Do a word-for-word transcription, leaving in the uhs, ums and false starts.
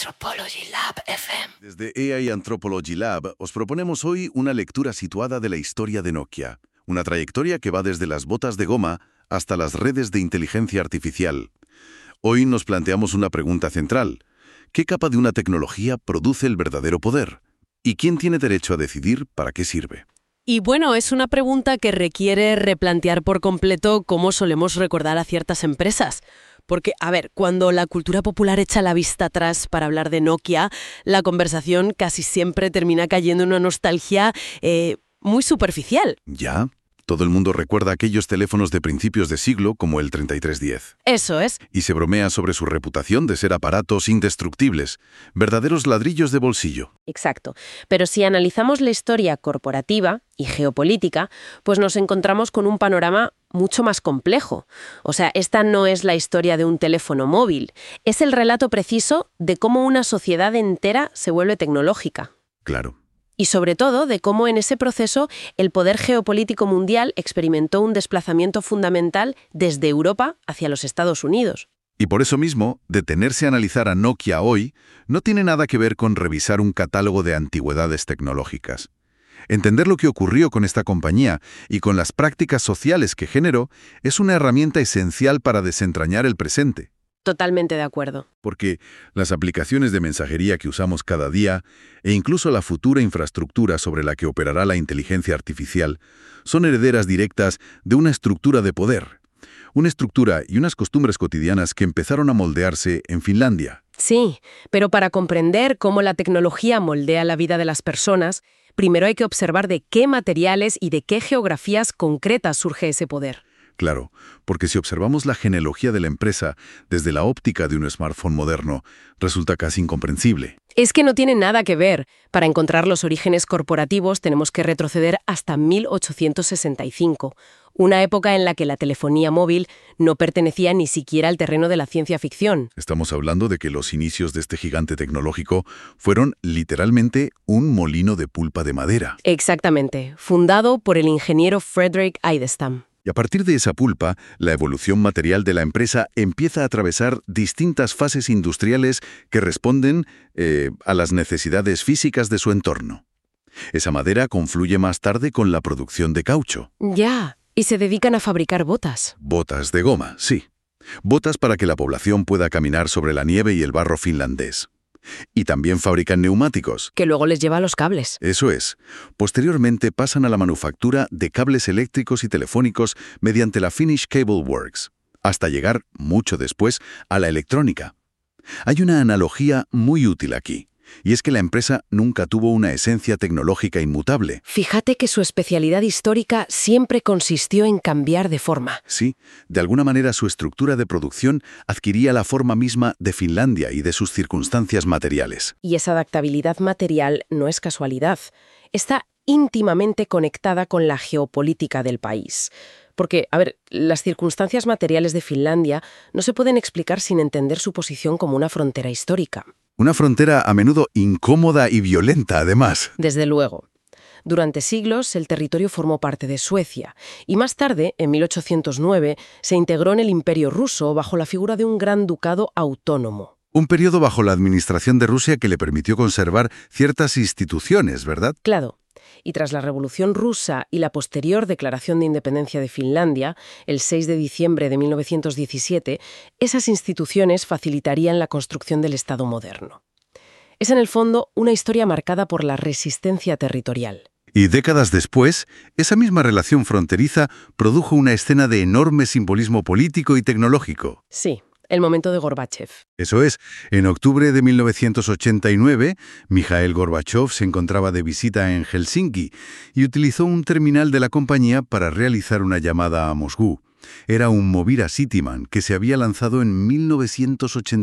Anthropology Lab F M. Desde A I Anthropology Lab os proponemos hoy una lectura situada de la historia de Nokia, una trayectoria que va desde las botas de goma hasta las redes de inteligencia artificial. Hoy nos planteamos una pregunta central. ¿Qué capa de una tecnología produce el verdadero poder? ¿Y quién tiene derecho a decidir para qué sirve? Y bueno, es una pregunta que requiere replantear por completo cómo solemos recordar a ciertas empresas. Porque, a ver, cuando la cultura popular echa la vista atrás para hablar de Nokia, la conversación casi siempre termina cayendo en una nostalgia eh, muy superficial. ¿Ya? Todo el mundo recuerda aquellos teléfonos de principios de siglo como el treinta y tres diez. Eso es. Y se bromea sobre su reputación de ser aparatos indestructibles, verdaderos ladrillos de bolsillo. Exacto. Pero si analizamos la historia corporativa y geopolítica, pues nos encontramos con un panorama mucho más complejo. O sea, esta no es la historia de un teléfono móvil, es el relato preciso de cómo una sociedad entera se vuelve tecnológica. Claro. Y sobre todo de cómo en ese proceso el poder geopolítico mundial experimentó un desplazamiento fundamental desde Europa hacia los Estados Unidos. Y por eso mismo, detenerse a analizar a Nokia hoy no tiene nada que ver con revisar un catálogo de antigüedades tecnológicas. Entender lo que ocurrió con esta compañía y con las prácticas sociales que generó es una herramienta esencial para desentrañar el presente. Totalmente de acuerdo. Porque las aplicaciones de mensajería que usamos cada día e incluso la futura infraestructura sobre la que operará la inteligencia artificial son herederas directas de una estructura de poder. Una estructura y unas costumbres cotidianas que empezaron a moldearse en Finlandia. Sí, pero para comprender cómo la tecnología moldea la vida de las personas, primero hay que observar de qué materiales y de qué geografías concretas surge ese poder. Claro, porque si observamos la genealogía de la empresa desde la óptica de un smartphone moderno, resulta casi incomprensible. Es que no tiene nada que ver. Para encontrar los orígenes corporativos tenemos que retroceder hasta mil ochocientos sesenta y cinco, una época en la que la telefonía móvil no pertenecía ni siquiera al terreno de la ciencia ficción. Estamos hablando de que los inicios de este gigante tecnológico fueron literalmente un molino de pulpa de madera. Exactamente, fundado por el ingeniero Frederick Idestam. Y a partir de esa pulpa, la evolución material de la empresa empieza a atravesar distintas fases industriales que responden eh, a las necesidades físicas de su entorno. Esa madera confluye más tarde con la producción de caucho. Ya, y se dedican a fabricar botas. Botas de goma, sí. Botas para que la población pueda caminar sobre la nieve y el barro finlandés. Y también fabrican neumáticos. Que luego les lleva a los cables. Eso es. Posteriormente pasan a la manufactura de cables eléctricos y telefónicos mediante la Finnish Cable Works, hasta llegar, mucho después, a la electrónica. Hay una analogía muy útil aquí, y es que la empresa nunca tuvo una esencia tecnológica inmutable. Fíjate que su especialidad histórica siempre consistió en cambiar de forma. Sí, de alguna manera su estructura de producción adquiría la forma misma de Finlandia y de sus circunstancias materiales. Y esa adaptabilidad material no es casualidad. Está íntimamente conectada con la geopolítica del país. Porque, a ver, las circunstancias materiales de Finlandia no se pueden explicar sin entender su posición como una frontera histórica. Una frontera a menudo incómoda y violenta, además. Desde luego. Durante siglos, el territorio formó parte de Suecia, y más tarde, en mil ochocientos nueve, se integró en el Imperio ruso bajo la figura de un gran ducado autónomo. Un periodo bajo la administración de Rusia que le permitió conservar ciertas instituciones, ¿verdad? Claro. Y tras la Revolución Rusa y la posterior declaración de independencia de Finlandia, el seis de diciembre de mil novecientos diecisiete, esas instituciones facilitarían la construcción del Estado moderno. Es en el fondo una historia marcada por la resistencia territorial. Y décadas después, esa misma relación fronteriza produjo una escena de enorme simbolismo político y tecnológico. Sí. El momento de Gorbáchev. Eso es. En octubre de mil novecientos ochenta y nueve, Mikhail Gorbachov se encontraba de visita en Helsinki y utilizó un terminal de la compañía para realizar una llamada a Moscú. Era un Movira Cityman que se había lanzado en mil novecientos ochenta y nueve.